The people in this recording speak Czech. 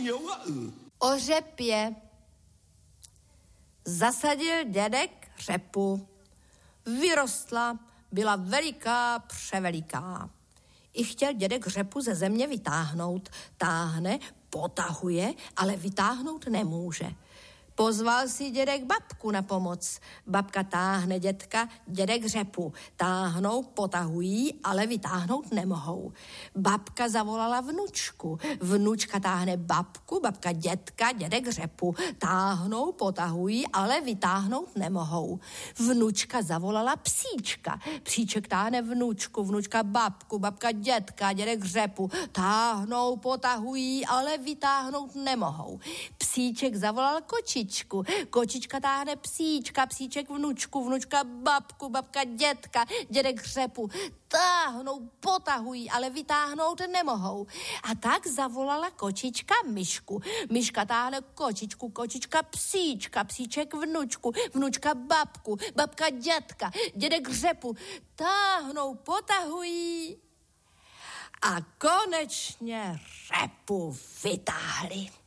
O řepě. Zasadil dědek řepu. Vyrostla, byla veliká, převeliká. I chtěl dědek řepu ze země vytáhnout. Táhne, potahuje, ale vytáhnout nemůže. Pozval si dědek babku na pomoc. Babka táhne dědka, dědek řepu. Táhnou, potahují, ale vytáhnout nemohou. Babka zavolala vnučku. Vnučka táhne babku, babka dědka, dědek řepu. Táhnou, potahují, ale vytáhnout nemohou. Vnučka zavolala psíčka. Psíček táhne vnučku, vnučka babku, babka dědka, dědek řepu. Táhnou, potahují, ale vytáhnout nemohou. Psíček zavolal kočičku. Kočička táhne psíčka, psíček vnučku, vnučka babku, babka dědka, dědek řepu. Táhnou, potahují, ale vytáhnout nemohou. A tak zavolala kočička myšku. Myška táhne kočičku, kočička psíčka, psíček vnučku, vnučka babku, babka dědka, dědek řepu. Táhnou, potahují a konečně řepu vytáhli.